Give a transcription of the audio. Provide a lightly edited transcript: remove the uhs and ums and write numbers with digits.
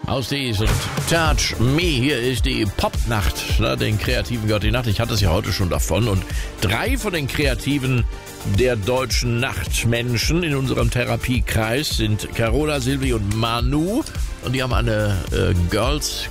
Ausdies und Touch Me. Hier ist die Popnacht, den Kreativen gehört die Nacht. Ich hatte es ja heute schon davon. Und 3 von den Kreativen der deutschen Nachtmenschen in unserem Therapiekreis sind Carola, Silvi und Manu. Und die haben eine Girls